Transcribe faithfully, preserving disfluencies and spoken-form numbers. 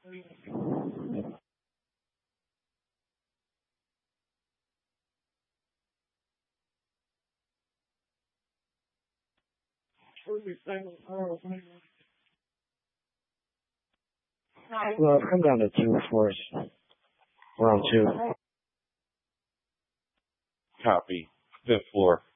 Well, come down to two for us. We're on two. Copy. Fifth floor.